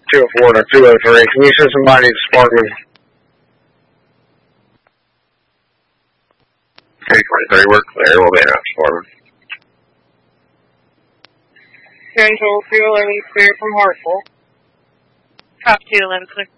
204 to 203. Can you send somebody to Sparkman? Okay, 23, we're clear. We'll be out Sparkman. Central 211 clear from Hartsville. Copy 211, clear.